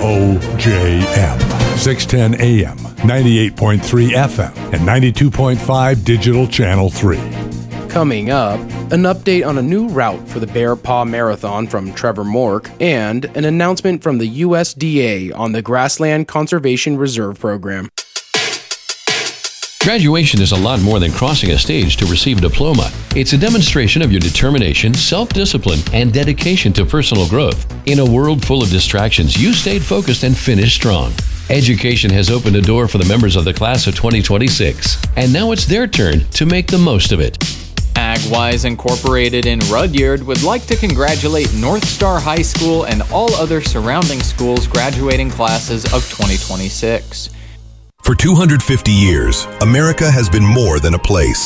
WOJM, 610 AM, 98.3 FM, and 92.5 Digital Channel 3. Coming up, an update on a new route for the Bear Paw Marathon from Trevor Mork, and an announcement from the USDA on the Grassland Conservation Reserve Program. Graduation is a lot more than crossing a stage to receive a diploma. It's a demonstration of your determination, self-discipline, and dedication to personal growth. In a world full of distractions, you stayed focused and finished strong. Education has opened a door for the members of the class of 2026, and now it's their turn to make the most of it. AgWise Incorporated in Rudyard would like to congratulate North Star High School and all other surrounding schools graduating classes of 2026. For 250 years, America has been more than a place.